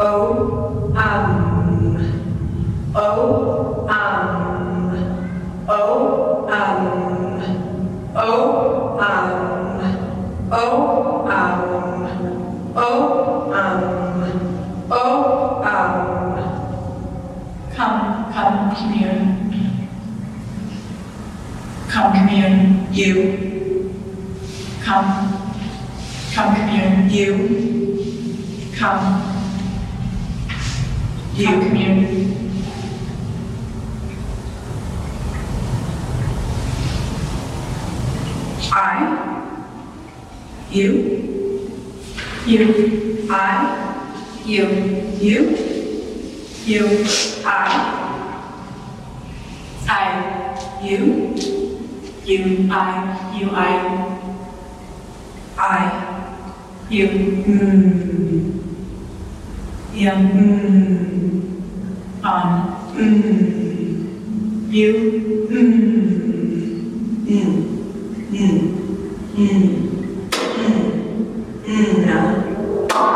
O, O, O, O, O, Come here. Come here. You. Come here. You. Come. You. Come here. I. You. You. I. You. You. You. I. You. You. I. You. I. You. Yeah. You.